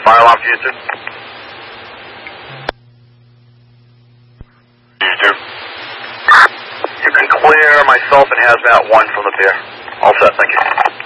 Fire alarm for you too. You do. You can clear myself and Hazmat 1 from the pier. All set, thank you.